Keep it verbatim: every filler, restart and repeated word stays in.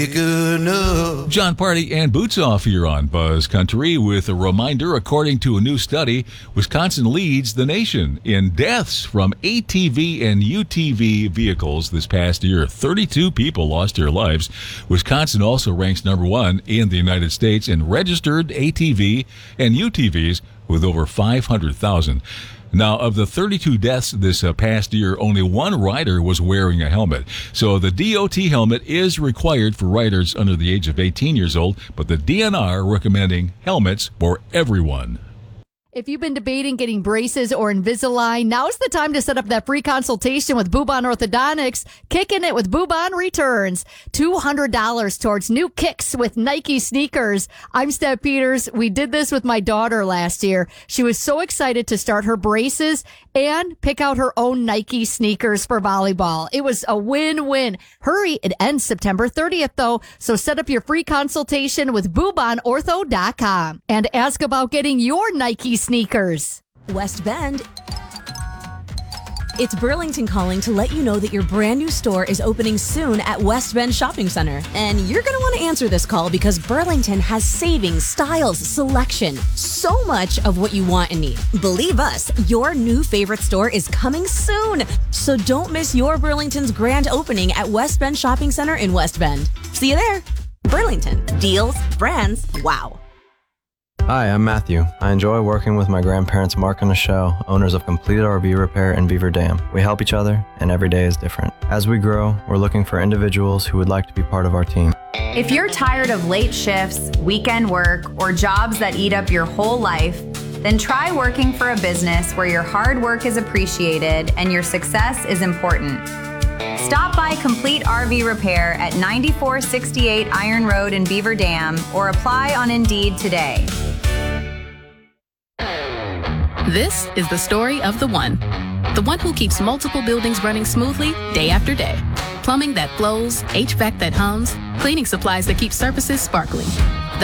Good enough. John Party and Boots Off here on Buzz Country with a reminder, according to a new study, Wisconsin leads the nation in deaths from A T V and U T V vehicles this past year. thirty-two people lost their lives. Wisconsin also ranks number one in the United States in registered A T V and U T Vs with over five hundred thousand. Now, of the thirty-two deaths this uh, past year, only one rider was wearing a helmet. So the D O T helmet is required for riders under the age of eighteen years old, but the D N R recommending helmets for everyone. If you've been debating getting braces or Invisalign, now's the time to set up that free consultation with Boobon Orthodontics. Kicking it with Boobon Returns. two hundred dollars towards new kicks with Nike sneakers. I'm Steph Peters. We did this with my daughter last year. She was so excited to start her braces and pick out her own Nike sneakers for volleyball. It was a win-win. Hurry, it ends September thirtieth, though, so set up your free consultation with Boobon Ortho dot com and ask about getting your Nike sneakers. West Bend. It's Burlington calling to let you know that your brand new store is opening soon at West Bend Shopping Center. And you're going to want to answer this call because Burlington has savings, styles, selection, so much of what you want and need. Believe us, your new favorite store is coming soon. So don't miss your Burlington's grand opening at West Bend Shopping Center in West Bend. See you there. Burlington. Deals, brands, wow. Hi, I'm Matthew. I enjoy working with my grandparents Mark and Michelle, owners of Completed R V Repair in Beaver Dam. We help each other, and every day is different. As we grow, we're looking for individuals who would like to be part of our team. If you're tired of late shifts, weekend work, or jobs that eat up your whole life, then try working for a business where your hard work is appreciated and your success is important. Stop by Complete R V Repair at ninety-four sixty-eight Iron Road in Beaver Dam or apply on Indeed today. This is the story of the one. The one who keeps multiple buildings running smoothly day after day. Plumbing that flows, H V A C that hums, cleaning supplies that keep surfaces sparkling.